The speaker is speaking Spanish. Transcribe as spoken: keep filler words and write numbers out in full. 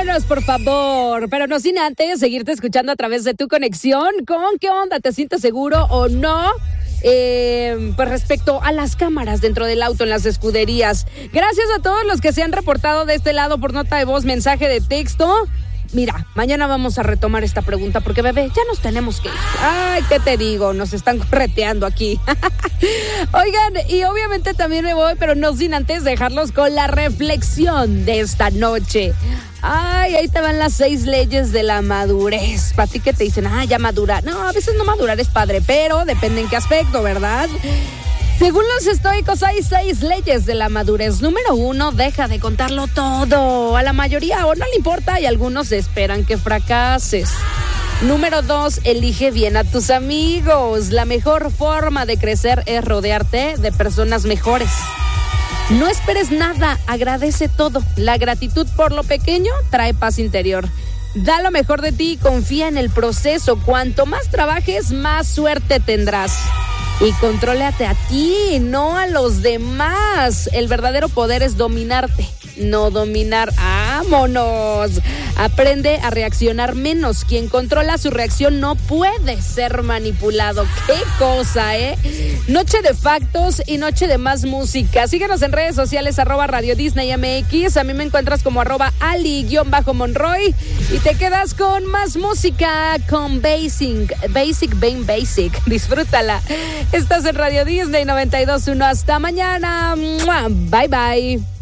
Vámonos, por favor, pero no sin antes seguirte escuchando a través de tu conexión con ¿qué onda? ¿Te sientes seguro o no? Eh, pues respecto a las cámaras dentro del auto en las escuderías. Gracias a todos los que se han reportado de este lado por nota de voz, mensaje de texto. Mira, mañana vamos a retomar esta pregunta porque, bebé, ya nos tenemos que ir. Ay, ¿qué te digo? Nos están correteando aquí. Oigan, y obviamente también me voy, pero no sin antes dejarlos con la reflexión de esta noche. Ay, ahí te van las seis leyes de la madurez. Para ti que te dicen, ah, ya madura. No, a veces no madurar es padre, pero depende en qué aspecto, ¿verdad? Según los estoicos, hay seis leyes de la madurez. Número uno, deja de contarlo todo. A la mayoría o no le importa y algunos esperan que fracases. Número dos, elige bien a tus amigos. La mejor forma de crecer es rodearte de personas mejores. No esperes nada, agradece todo. La gratitud por lo pequeño trae paz interior. Da lo mejor de ti y confía en el proceso. Cuanto más trabajes, más suerte tendrás. Y contrólate a ti, no a los demás. El verdadero poder es dominarte, no dominar. ¡Vámonos! Aprende a reaccionar menos. Quien controla su reacción no puede ser manipulado. ¡Qué cosa, eh! Noche de factos y noche de más música. Síguenos en redes sociales, arroba Radio Disney M X. A mí me encuentras como arroba Ali-Monroy. Y te quedas con más música, con Basic, Basic, Bane Basic. Disfrútala. Estás en Radio Disney noventa y dos punto uno. Hasta mañana. Bye, bye.